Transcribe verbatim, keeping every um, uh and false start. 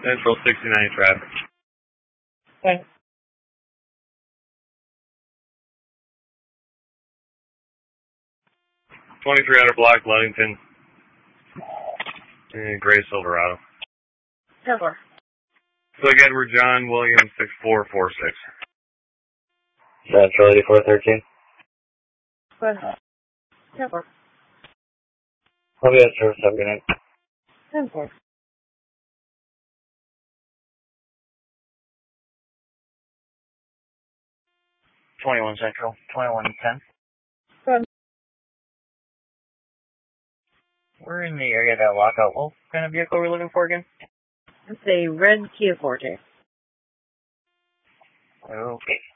Central sixty-nine traffic. Okay. twenty-three hundred block, Ludington. And Gray Silverado. Silver. Click Edward John William six four four six. Central eighty-four thirteen. Silver. I'll be at service. Have a good night. Silver. twenty-one Central. twenty-one ten. Good. We're in the area of that lockout. What kind of vehicle are we looking for again? It's a red Kia Forte. Okay.